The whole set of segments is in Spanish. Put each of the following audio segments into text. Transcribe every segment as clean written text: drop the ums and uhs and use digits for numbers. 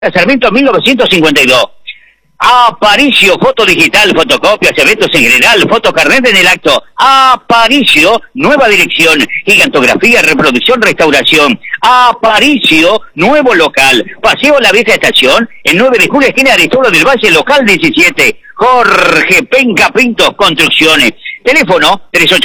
Sarmiento 1952. Aparicio, foto digital, fotocopias, eventos en general, fotocarnet en el acto. Aparicio, nueva dirección, gigantografía, reproducción, restauración. Aparicio, nuevo local. Paseo La Vieja Estación, en 9 de julio, esquina Aristóbulo del Valle, local 17. Jorge Penca Pintos Construcciones. Teléfono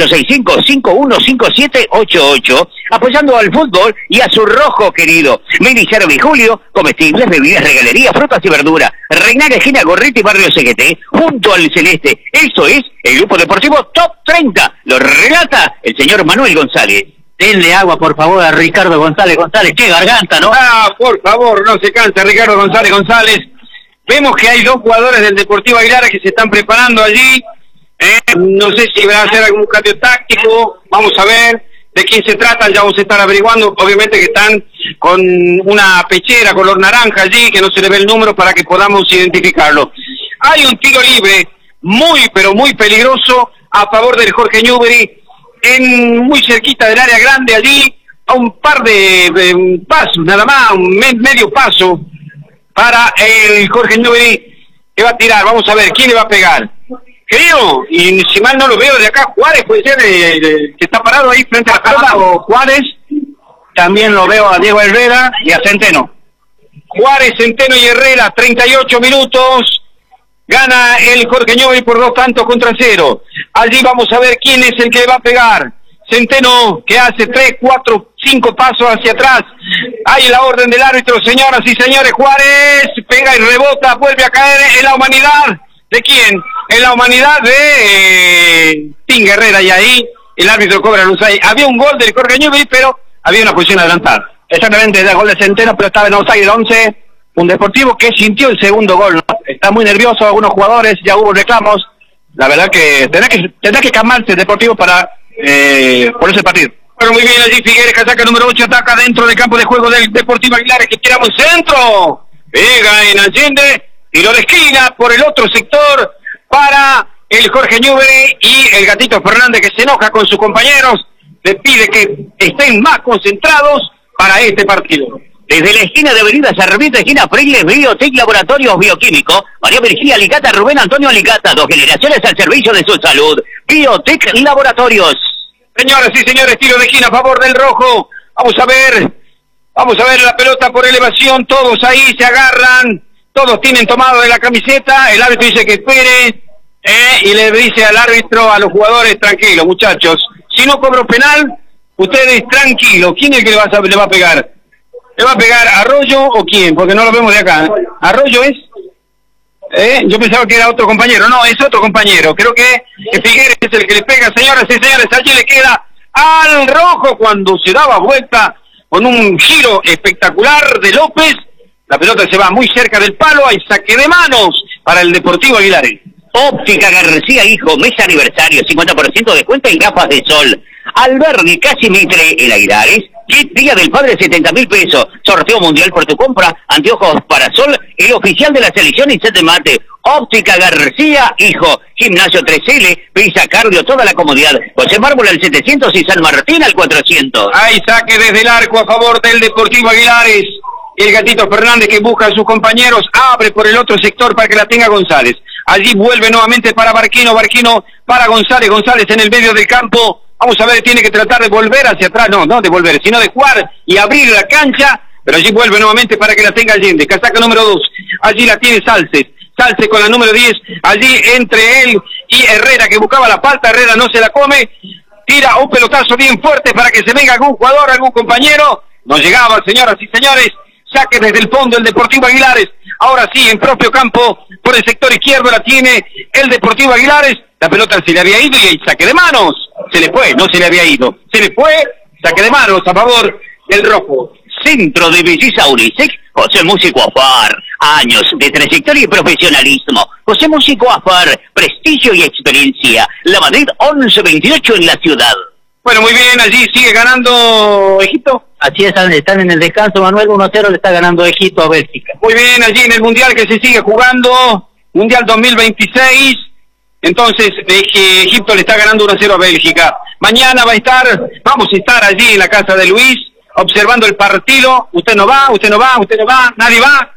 3865-515788. Apoyando al fútbol y a su rojo querido. Miniservi Julio, comestibles, bebidas, regalería, frutas y verduras. Reinaga, esquina Gorriti, barrio CGT, junto al Celeste. Esto es el Grupo Deportivo Top 30. Lo relata el señor Manuel González. Denle agua, por favor, a Ricardo González. Qué garganta, ¿no? Por favor, no se canse Ricardo González. Vemos que hay dos jugadores del Deportivo Aguilar que se están preparando allí. No sé si van a hacer algún cambio táctico. Vamos a ver de quién se trata. Ya vamos a estar averiguando. Obviamente que están con una pechera color naranja allí, que no se le ve el número para que podamos identificarlo. Hay un tiro libre muy, pero muy peligroso a favor del Jorge Newbery, muy cerquita del área grande allí, a un par de pasos, nada más, medio paso para el Jorge Newbery, que va a tirar. Vamos a ver quién le va a pegar. Creo, y si mal no lo veo de acá, Juárez puede ser que está parado ahí frente a la pelota, o Juárez. También lo veo a Diego Herrera y a Centeno. Juárez, Centeno y Herrera, 38 minutos. Gana el Jorge Newbery por 2-0. Allí vamos a ver quién es el que le va a pegar. Centeno, que hace 3, 4, 5 pasos hacia atrás. Hay la orden del árbitro, señoras y señores. Juárez pega y rebota, vuelve a caer en la humanidad. ¿De quién? En la humanidad de Tinga Herrera, y ahí el árbitro cobra luz ahí. Había un gol del Jorge Newbery, pero había una posición adelantada. Exactamente, era gol de Centeno, pero estaba en offside 11. Un Deportivo que sintió el segundo gol, ¿no? Está muy nervioso algunos jugadores, ya hubo reclamos. La verdad que tendrá que calmarse el Deportivo para ponerse el partido. Pero muy bien, allí Figueres, casaca número 8, ataca dentro del campo de juego del Deportivo Aguilar, que tira un centro. Pega en Allende, tiro de esquina por el otro sector para el Jorge Newbery, y el Gatito Fernández, que se enoja con sus compañeros, le pide que estén más concentrados para este partido. Desde la esquina de Avenida Sarmiento, esquina Pringles, Biotech Laboratorios Bioquímicos, María Virginia Alicata, Rubén Antonio Alicata, 2 generaciones al servicio de su salud. Biotech Laboratorios. Señoras y señores, tiro de esquina a favor del rojo. Vamos a ver la pelota por elevación, todos ahí se agarran, todos tienen tomado de la camiseta, el árbitro dice que espere, y le dice al árbitro, a los jugadores, tranquilos muchachos, si no cobro penal, ustedes tranquilos. ¿Quién es el que le va a pegar? ¿Le va a pegar Arroyo o quién? Porque no lo vemos de acá. ¿Arroyo es? Yo pensaba que era otro compañero. No, es otro compañero. Creo que Figueres es el que le pega. Señoras y señores, allí le queda al rojo cuando se daba vuelta con un giro espectacular de López. La pelota se va muy cerca del palo. Hay saque de manos para el Deportivo Aguilar. Óptica García Hijo, mes aniversario, 50% de descuento en gafas de sol. Albergue Casimitre, el Aguilares. Kit Día del Padre, 70.000 pesos. Sorteo mundial por tu compra. Anteojos para sol, el oficial de la selección y set de mate. Óptica García Hijo. Gimnasio 3L, pisa cardio, toda la comodidad. José Mármol al 700 y San Martín al 400. Hay saque desde el arco a favor del Deportivo Aguilares. El Gatito Fernández, que busca a sus compañeros, abre por el otro sector para que la tenga González. Allí vuelve nuevamente para Barquino para González en el medio del campo. Vamos a ver, tiene que tratar de volver hacia atrás, no de volver, sino de jugar y abrir la cancha, pero allí vuelve nuevamente para que la tenga Allende, casaca número 2, allí la tiene Salces con la número 10, allí entre él y Herrera, que buscaba la falta, Herrera no se la come, tira un pelotazo bien fuerte para que se venga algún jugador, algún compañero, no llegaba, señoras y señores, saque desde el fondo el Deportivo Aguilares, ahora sí, en propio campo, por el sector izquierdo la tiene el Deportivo Aguilares, la pelota se le había ido y el saque de manos. Se le fue, no se le había ido. Se le fue, saque de manos a favor del rojo. Centro de Belleza Unisex, José Músico Afar. Años de trayectoria y profesionalismo. José Músico Afar, prestigio y experiencia. La Madrid 1128 en la ciudad. Bueno, muy bien, allí sigue ganando Egipto. Así es, están en el descanso, Manuel, 1-0 le está ganando Egipto a Bélgica. Muy bien, allí en el Mundial que se sigue jugando, Mundial 2026. Entonces, Egipto le está ganando 1-0 a Bélgica. Mañana vamos a estar allí en la casa de Luis, observando el partido. Usted no va, nadie va.